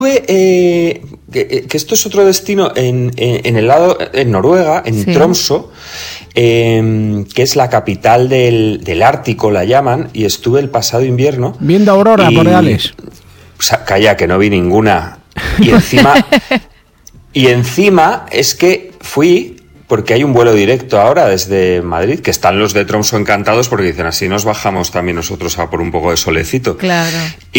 que esto es otro destino en el lado, en Noruega, en Tromsø, que es la capital del Ártico, la llaman, y estuve el pasado invierno. Viendo auroras boreales. O sea, calla, que no vi ninguna. Y encima es que fui, porque hay un vuelo directo ahora desde Madrid, que están los de Tromsø encantados porque dicen, así nos bajamos también nosotros a por un poco de solecito. Claro.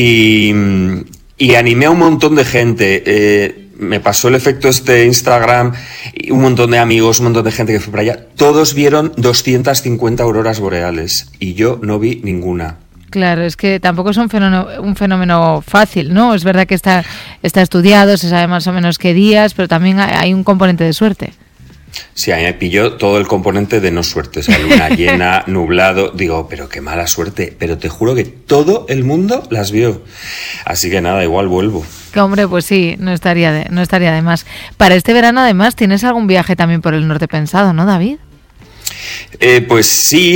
Y animé a un montón de gente. Me pasó el efecto Instagram, y un montón de amigos, un montón de gente que fue para allá. Todos vieron 250 auroras boreales y yo no vi ninguna. Claro, es que tampoco es un fenómeno fácil, ¿no? Es verdad que está estudiado, se sabe más o menos qué días, pero también hay un componente de suerte. Sí, a mí me pilló todo el componente de no suerte, o sea, luna llena, nublado, digo, pero qué mala suerte, pero te juro que todo el mundo las vio, así que nada, igual vuelvo. Que hombre, pues sí, no estaría de más. Para este verano, además, ¿tienes algún viaje también por el norte pensado, no, David? Pues sí,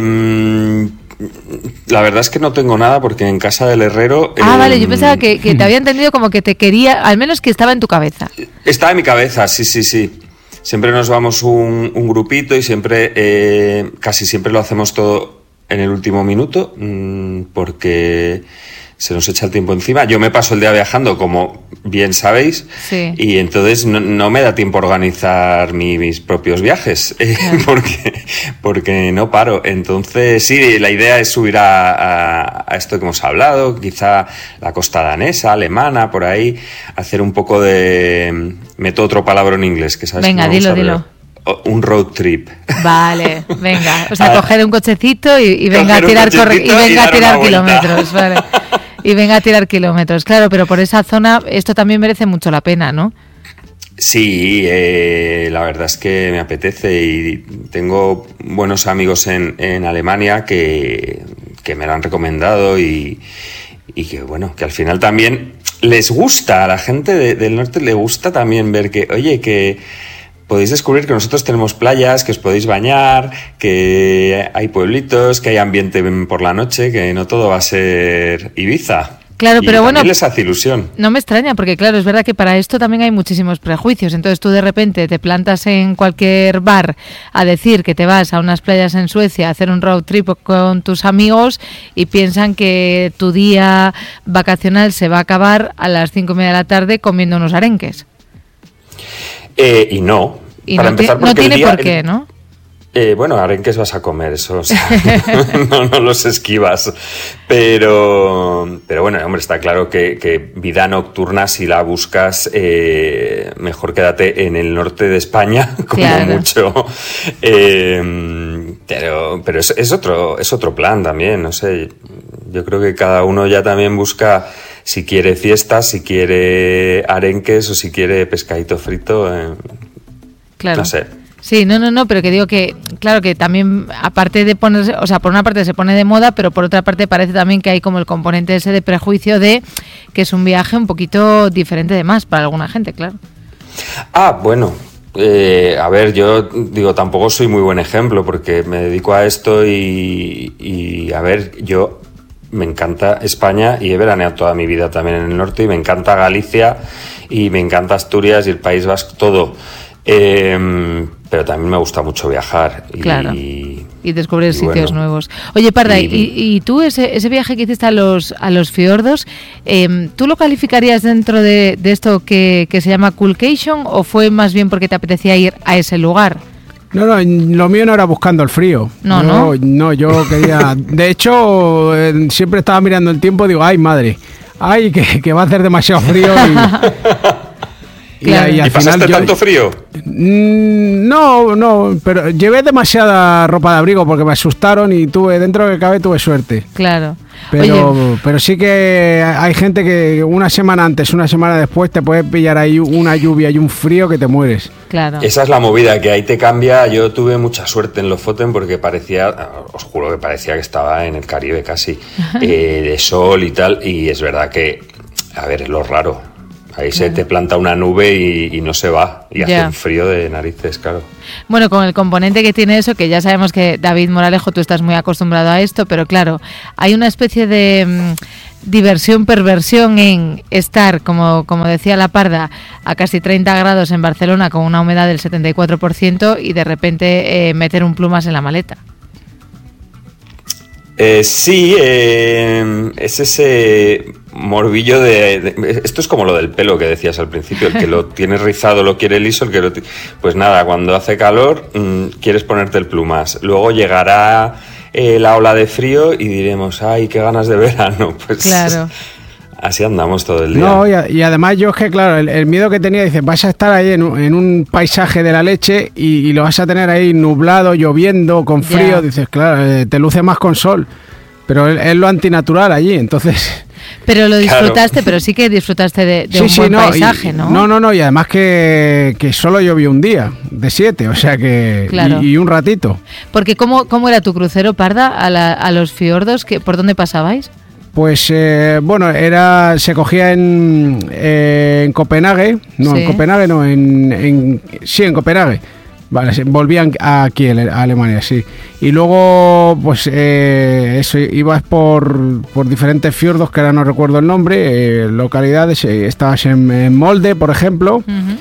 la verdad es que no tengo nada porque en casa del herrero... vale, yo pensaba que te había entendido como que te quería, al menos que estaba en tu cabeza. Estaba en mi cabeza, sí. Siempre nos vamos un grupito y siempre, casi siempre lo hacemos todo en el último minuto, porque se nos echa el tiempo encima. Yo me paso el día viajando, como bien sabéis, sí. Y entonces no me da tiempo a organizar mis propios viajes, claro. porque no paro. Entonces, sí, la idea es subir a esto que hemos hablado, quizá la costa danesa, alemana, por ahí, hacer un poco de... Meto otro palabra en inglés, que sabes. Venga, dilo. Un road trip. Vale, venga. O sea, coger un cochecito y venga a tirar kilómetros, vale. Y venga a tirar kilómetros, claro, pero por esa zona esto también merece mucho la pena, ¿no? Sí, la verdad es que me apetece y tengo buenos amigos en Alemania que me lo han recomendado y que bueno, que al final también les gusta, a la gente del norte le gusta también ver que, oye, que podéis descubrir que nosotros tenemos playas, que os podéis bañar, que hay pueblitos, que hay ambiente por la noche, que no todo va a ser Ibiza. Claro, pero bueno, les hace ilusión. No me extraña, porque claro, es verdad que para esto también hay muchísimos prejuicios. Entonces tú de repente te plantas en cualquier bar a decir que te vas a unas playas en Suecia a hacer un road trip con tus amigos y piensan que tu día vacacional se va a acabar a las 5:30 de la tarde comiendo unos arenques. Y no. Y para no, empezar, no tiene por qué, ¿no? Bueno, arenques vas a comer, eso, o sea, no los esquivas. Pero bueno, hombre, está claro que vida nocturna, si la buscas, mejor quédate en el norte de España, como claro. Mucho. Pero es otro plan también, no sé. Yo creo que cada uno ya también busca si quiere fiestas, si quiere arenques o si quiere pescadito frito. Claro. No sé. Sí, no, pero que digo que, claro, que también, aparte de ponerse, o sea, por una parte se pone de moda, pero por otra parte parece también que hay como el componente ese de prejuicio de que es un viaje un poquito diferente de más para alguna gente, claro. Bueno, a ver, yo digo, tampoco soy muy buen ejemplo porque me dedico a esto y a ver, yo me encanta España y he veraneado toda mi vida también en el norte y me encanta Galicia y me encanta Asturias y el País Vasco, todo. Pero también me gusta mucho viajar y descubrir sitios nuevos. Oye, Parda, y tú ese viaje que hiciste a los fiordos, ¿tú lo calificarías dentro de esto que se llama Coolcation o fue más bien porque te apetecía ir a ese lugar? No, lo mío no era buscando el frío. No, yo quería... De hecho, siempre estaba mirando el tiempo y digo, ay, madre, ay, que va a hacer demasiado frío Claro. ¿Y pasaste tanto frío? No, pero llevé demasiada ropa de abrigo porque me asustaron y dentro de que cabe tuve suerte. Claro. Pero sí que hay gente que una semana antes, una semana después te puede pillar ahí una lluvia y un frío que te mueres. Claro. Esa es la movida, que ahí te cambia. Yo tuve mucha suerte en Lofoten porque os juro que parecía que estaba en el Caribe casi, de sol y tal, y es verdad que, a ver, es lo raro. Ahí se te planta una nube y no se va. Y hace un frío de narices, claro. Bueno, con el componente que tiene eso, que ya sabemos que David Moralejo, tú estás muy acostumbrado a esto, pero claro, hay una especie de diversión, perversión en estar, como decía la Parda, a casi 30 grados en Barcelona con una humedad del 74% y de repente meter un plumas en la maleta. Sí, es ese morbillo de... Esto es como lo del pelo que decías al principio, el que lo tiene rizado lo quiere liso, el que pues nada, cuando hace calor quieres ponerte el plumas, luego llegará la ola de frío y diremos, ay, qué ganas de verano, pues claro. Así andamos todo el día. No, y además yo es que, claro, el miedo que tenía, dices, vas a estar ahí en un paisaje de la leche y lo vas a tener ahí nublado, lloviendo, con frío, dices, claro, te luce más con sol, pero es lo antinatural allí, entonces... Pero lo disfrutaste, claro. Pero sí que disfrutaste de un buen paisaje, ¿no? No, y además que solo llovió un día, de 7, o sea que... Claro. Y un ratito. Porque ¿cómo era tu crucero, Parda, a los fiordos? ¿Por dónde pasabais? Pues bueno, se cogía en Copenhague, no, sí. En Copenhague no, en Copenhague. Vale, volvían aquí a Alemania, sí. Y luego, pues eso, ibas por diferentes fiordos, que ahora no recuerdo el nombre, localidades, estabas en Molde, por ejemplo,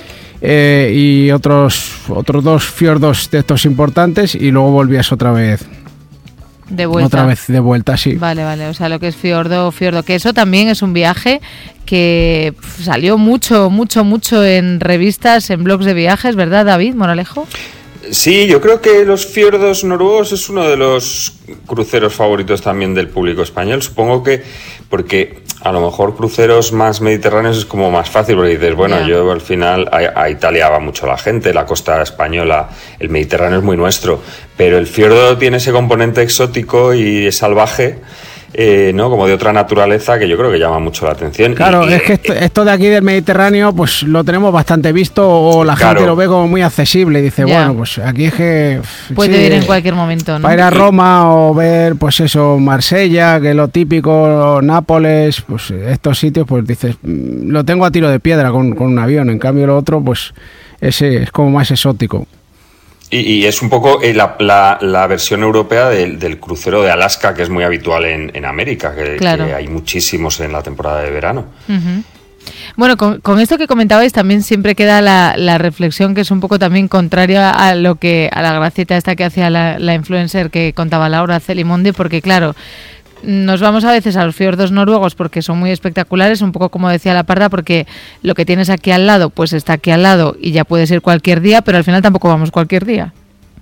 y otros 2 fiordos de estos importantes, y luego volvías otra vez. De vuelta. Otra vez de vuelta, sí. Vale, o sea, lo que es fiordo, que eso también es un viaje que salió mucho en revistas, en blogs de viajes, ¿verdad, David Moralejo? Sí, yo creo que los fiordos noruegos es uno de los cruceros favoritos también del público español. Supongo que porque a lo mejor cruceros más mediterráneos es como más fácil, porque dices, bueno, yo al final a Italia va mucho la gente, la costa española, el Mediterráneo es muy nuestro, pero el fiordo tiene ese componente exótico y salvaje, ¿no? Como de otra naturaleza, que yo creo que llama mucho la atención. Claro, es que esto de aquí del Mediterráneo pues lo tenemos bastante visto, o la gente lo ve como muy accesible y dice, bueno, pues aquí es que... Puede ir en cualquier momento, ¿no? Para ir a Roma o ver, pues eso, Marsella, que es lo típico, Nápoles, pues estos sitios, pues dices, lo tengo a tiro de piedra con un avión, en cambio lo otro, pues ese es como más exótico. Y es un poco la versión europea del crucero de Alaska, que es muy habitual en América, que hay muchísimos en la temporada de verano. Uh-huh. Bueno, con esto que comentabais también siempre queda la reflexión, que es un poco también contraria a la gracieta esta que hacía la influencer que contaba Laura Celimondi, porque claro, nos vamos a veces a los fiordos noruegos porque son muy espectaculares, un poco como decía la Parda, porque lo que tienes aquí al lado, pues está aquí al lado y ya puedes ir cualquier día, pero al final tampoco vamos cualquier día.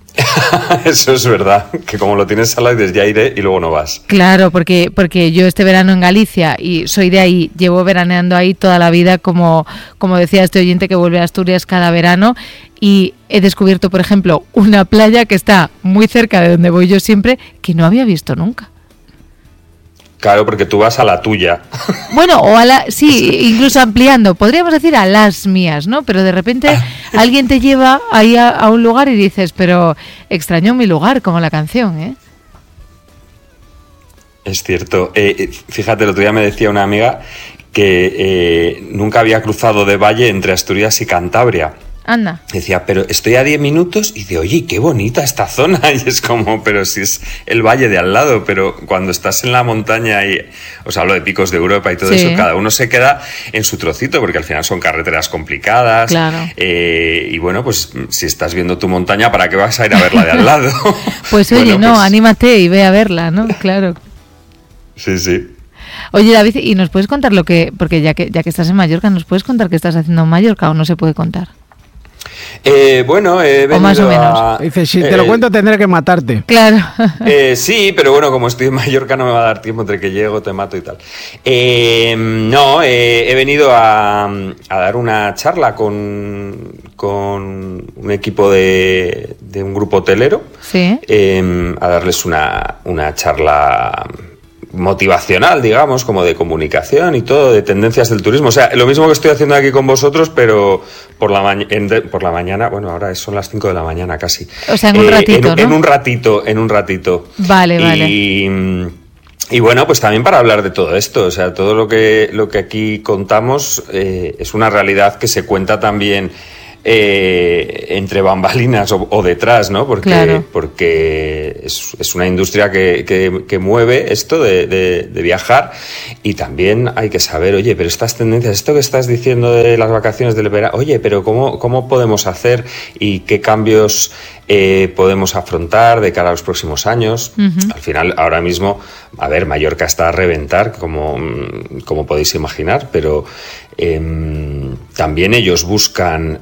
Eso es verdad, que como lo tienes al lado dices, ya iré, y luego no vas. Claro, porque yo este verano en Galicia y soy de ahí, llevo veraneando ahí toda la vida, como decía este oyente que vuelve a Asturias cada verano, y he descubierto, por ejemplo, una playa que está muy cerca de donde voy yo siempre, que no había visto nunca. Claro, porque tú vas a la tuya. Bueno, sí, incluso ampliando, podríamos decir a las mías, ¿no? Pero de repente alguien te lleva ahí a un lugar y dices, pero extraño mi lugar, como la canción, ¿eh? Es cierto. Fíjate, el otro día me decía una amiga que nunca había cruzado de valle entre Asturias y Cantabria. Anda. Decía, pero estoy a 10 minutos y de, oye, qué bonita esta zona. Y es como, pero si es el valle de al lado, pero cuando estás en la montaña y os hablo de picos de Europa y todo eso, cada uno se queda en su trocito, porque al final son carreteras complicadas. Claro. Y bueno, pues si estás viendo tu montaña, ¿para qué vas a ir a verla de al lado? Pues oye, bueno, anímate y ve a verla, ¿no? Claro. Sí. Oye, David, ¿y nos puedes contar porque ya que estás en Mallorca, ¿nos puedes contar qué estás haciendo en Mallorca o no se puede contar? Bueno, he venido más o menos. Dice, si te lo cuento tendré que matarte. Claro. Sí, pero bueno, como estoy en Mallorca no me va a dar tiempo, entre que llego, te mato y tal. He venido a dar una charla con un equipo de un grupo hotelero. Sí. A darles una charla motivacional, digamos, como de comunicación y todo, de tendencias del turismo. O sea, lo mismo que estoy haciendo aquí con vosotros, pero por la mañana, bueno, ahora son las 5 de la mañana casi. O sea, en un ratito, ¿no? En un ratito. Vale. Y bueno, pues también para hablar de todo esto, o sea, todo lo que aquí contamos es una realidad que se cuenta también entre bambalinas o detrás, ¿no? Porque es una industria que mueve esto de viajar, y también hay que saber, oye, pero estas tendencias, esto que estás diciendo de las vacaciones del verano, oye, pero ¿cómo podemos hacer y qué cambios podemos afrontar de cara a los próximos años? Al final, ahora mismo, a ver, Mallorca está a reventar, como podéis imaginar, pero también ellos buscan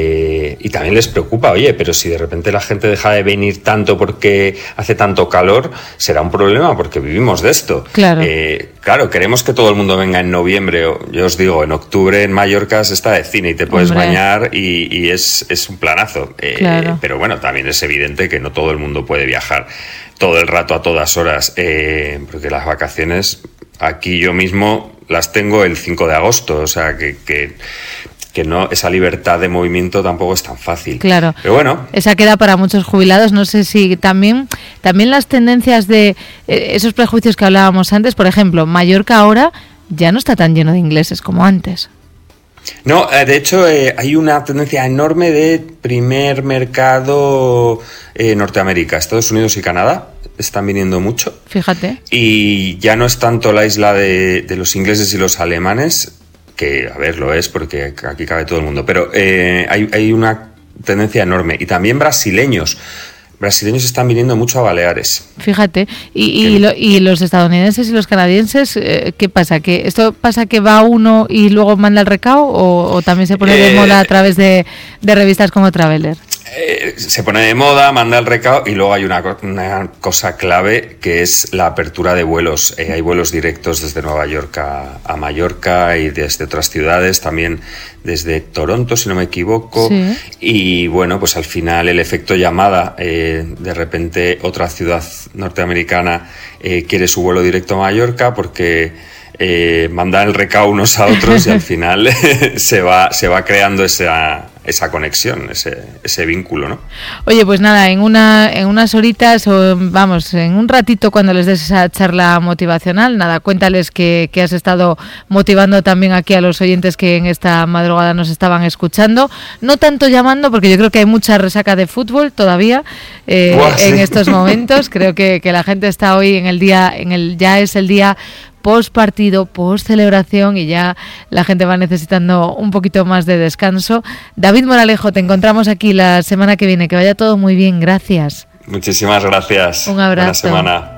y también les preocupa, oye, pero si de repente la gente deja de venir tanto porque hace tanto calor, será un problema porque vivimos de esto. Claro, queremos que todo el mundo venga en noviembre, yo os digo, en octubre en Mallorca se está de cine y te puedes bañar y es un planazo. Pero bueno, también es evidente que no todo el mundo puede viajar todo el rato a todas horas, porque las vacaciones aquí yo mismo las tengo el 5 de agosto, o sea que no, esa libertad de movimiento tampoco es tan fácil. Claro. Pero bueno. Esa queda para muchos jubilados. No sé si también las tendencias de esos prejuicios que hablábamos antes, por ejemplo, Mallorca ahora ya no está tan lleno de ingleses como antes. No, de hecho hay una tendencia enorme de primer mercado Norteamérica, Estados Unidos y Canadá. Están viniendo mucho. Fíjate. Y ya no es tanto la isla de los ingleses y los alemanes, que, a ver, lo es porque aquí cabe todo el mundo, pero hay una tendencia enorme. Y también brasileños están viniendo mucho a Baleares. Fíjate. Y los estadounidenses y los canadienses, ¿qué pasa? ¿Que esto pasa que va uno y luego manda el recao o también se pone de moda a través de revistas como Traveler? Se pone de moda, manda el recao, y luego hay una cosa clave que es la apertura de vuelos. Hay vuelos directos desde Nueva York a Mallorca y desde otras ciudades, también desde Toronto, si no me equivoco. Sí. Y bueno, pues al final el efecto llamada, de repente otra ciudad norteamericana quiere su vuelo directo a Mallorca porque mandan el recao unos a otros y al final se va creando esa conexión, ese vínculo, ¿no? Oye, pues nada, en unas horitas en un ratito cuando les des esa charla motivacional, nada, cuéntales que has estado motivando también aquí a los oyentes que en esta madrugada nos estaban escuchando, no tanto llamando porque yo creo que hay mucha resaca de fútbol todavía en estos momentos. Creo que la gente está hoy ya es el día post partido, post celebración, y ya la gente va necesitando un poquito más de descanso. David Moralejo, te encontramos aquí la semana que viene. Que vaya todo muy bien, gracias. Muchísimas gracias. Un abrazo. Buena semana.